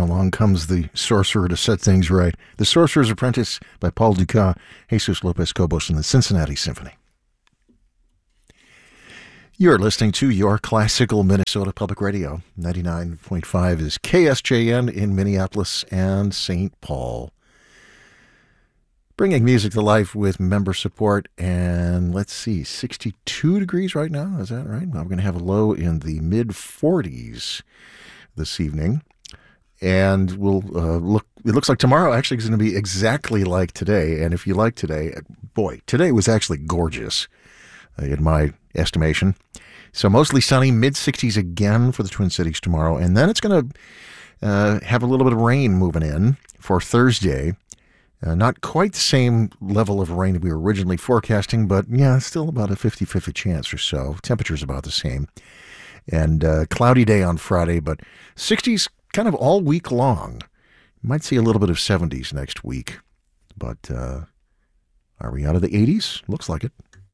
along comes the sorcerer to set things right. The Sorcerer's Apprentice by Paul Dukas, Jesus Lopez Cobos, and the Cincinnati Symphony. You're listening to your classical Minnesota Public Radio. 99.5 is KSJN in Minneapolis and St. Paul. Bringing music to life with member support, and let's see, 62 degrees right now, is that right? Well, we're going to have a low in the mid-40s this evening, and it looks like tomorrow actually is going to be exactly like today, and if you like today, boy, today was actually gorgeous in my estimation. So mostly sunny, mid-60s again for the Twin Cities tomorrow, and then it's going to have a little bit of rain moving in for Thursday. Not quite the same level of rain that we were originally forecasting, but yeah, still about a 50-50 chance or so. Temperature's about the same. And cloudy day on Friday, but 60s kind of all week long. Might see a little bit of 70s next week. But are we out of the 80s? Looks like it.